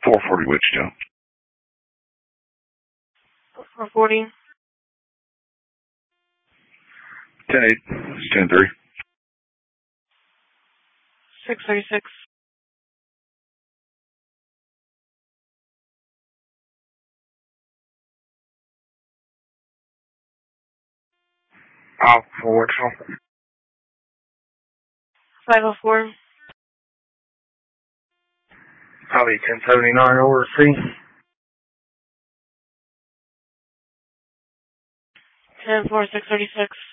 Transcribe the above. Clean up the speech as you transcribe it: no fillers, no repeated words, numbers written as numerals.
440 Wichita. 440. 10-8. It's 10-3. 636. Alpha for Wichita. 504. Probably 1079 over C. 10-4, 636.